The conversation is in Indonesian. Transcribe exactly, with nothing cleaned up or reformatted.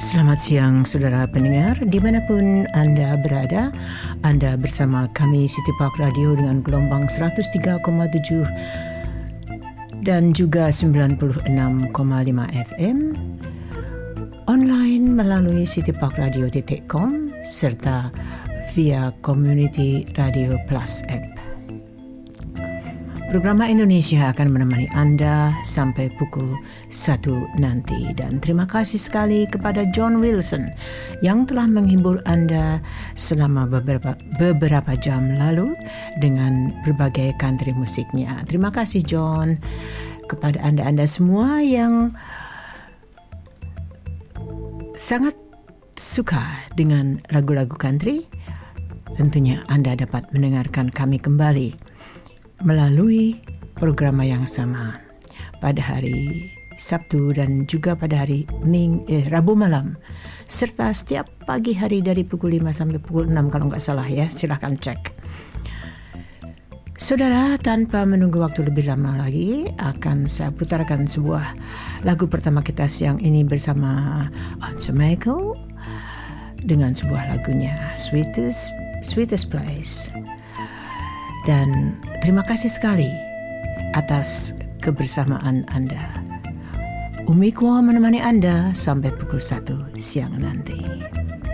Selamat siang saudara pendengar, dimanapun Anda berada. Anda bersama kami City Park Radio dengan gelombang seratus tiga koma tujuh dan juga sembilan puluh enam koma lima F M. Online melalui cityparkradio titik com serta via Community Radio Plus app. Program Indonesia akan menemani Anda sampai pukul satu nanti. Dan terima kasih sekali kepada John Wilson yang telah menghibur Anda selama beberapa, beberapa jam lalu dengan berbagai country musiknya. Terima kasih John. Kepada Anda-Anda semua yang sangat suka dengan lagu-lagu country, tentunya Anda dapat mendengarkan kami kembali melalui program yang sama pada hari Sabtu dan juga pada hari Ming, eh, Rabu malam, serta setiap pagi hari dari pukul lima sampai pukul enam kalau nggak salah ya, silahkan cek. Saudara, tanpa menunggu waktu lebih lama lagi, akan saya putarkan sebuah lagu pertama kita siang ini bersama Once Michael dengan sebuah lagunya Sweetest, Sweetest Place. Dan terima kasih sekali atas kebersamaan Anda. Umi Kwa menemani Anda sampai pukul satu siang nanti.